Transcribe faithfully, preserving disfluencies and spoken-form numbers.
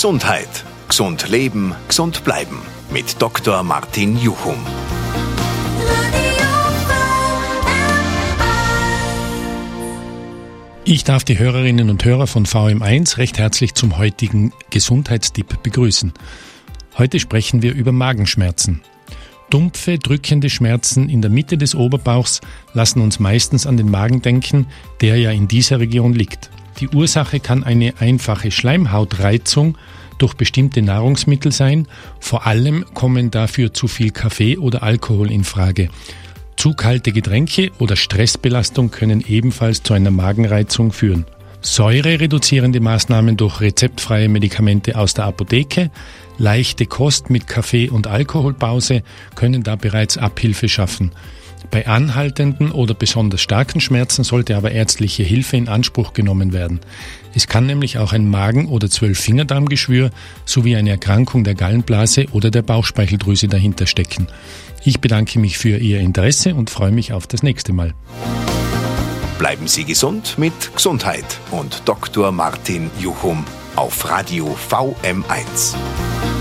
Gesundheit. Gesund leben, gesund bleiben. Mit Doktor Martin Juchum. Ich darf die Hörerinnen und Hörer von V M eins recht herzlich zum heutigen Gesundheitstipp begrüßen. Heute sprechen wir über Magenschmerzen. Dumpfe, drückende Schmerzen in der Mitte des Oberbauchs lassen uns meistens an den Magen denken, der ja in dieser Region liegt. Die Ursache kann eine einfache Schleimhautreizung durch bestimmte Nahrungsmittel sein. Vor allem kommen dafür zu viel Kaffee oder Alkohol in Frage. Zu kalte Getränke oder Stressbelastung können ebenfalls zu einer Magenreizung führen. Säurereduzierende Maßnahmen durch rezeptfreie Medikamente aus der Apotheke, leichte Kost mit Kaffee- und Alkoholpause können da bereits Abhilfe schaffen. Bei anhaltenden oder besonders starken Schmerzen sollte aber ärztliche Hilfe in Anspruch genommen werden. Es kann nämlich auch ein Magen- oder Zwölffingerdarmgeschwür sowie eine Erkrankung der Gallenblase oder der Bauchspeicheldrüse dahinter stecken. Ich bedanke mich für Ihr Interesse und freue mich auf das nächste Mal. Bleiben Sie gesund mit Gesundheit und Doktor Martin Juchum auf Radio V M eins.